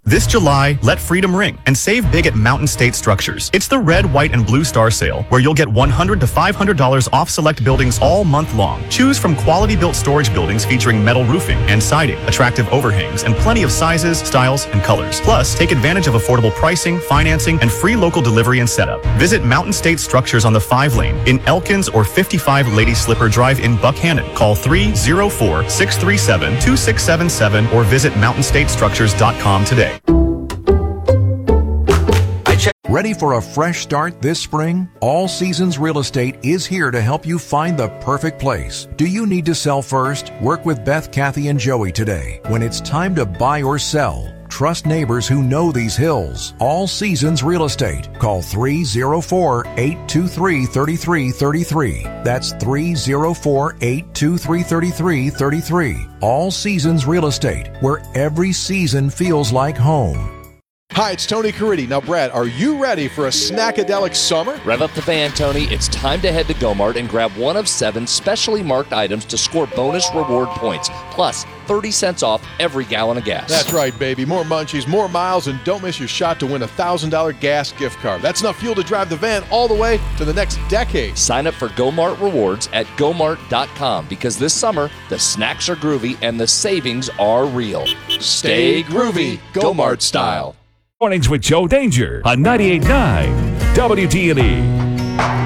This July, let freedom ring and save big at Mountain State Structures. It's the red, white, and blue star sale where you'll get $100 to $500 off select buildings all month long. Choose from quality-built storage buildings featuring metal roofing and siding, attractive overhangs, and plenty of sizes, styles, and colors. Plus, take advantage of affordable pricing, financing, and free local delivery and setup. Visit Mountain State Structures on the 5-lane in Elkins or 55 Lady Slipper Drive in Buckhannon. Call 304-637-2677 or visit mountainstatestructures.com today. Ready for a fresh start this spring? All Seasons Real Estate is here to help you find the perfect place. Do you need to sell first? Work with Beth, Kathy, and Joey today. When it's time to buy or sell, trust neighbors who know these hills. All Seasons Real Estate. Call 304-823-3333. That's 304-823-3333. All Seasons Real Estate, where every season feels like home. Hi, it's Tony Caridi. Now, Brad, are you ready for a snackadelic summer? Rev up the van, Tony. It's time to head to Go-Mart and grab one of 7 specially marked items to score bonus reward points, plus 30 cents off every gallon of gas. That's right, baby. More munchies, more miles, and don't miss your shot to win a $1,000 gas gift card. That's enough fuel to drive the van all the way to the next decade. Sign up for Go-Mart Rewards at GoMart.com because this summer, the snacks are groovy and the savings are real. Stay groovy, Go-Mart style. Mornings with Joe Danger on 98.9 WTNE.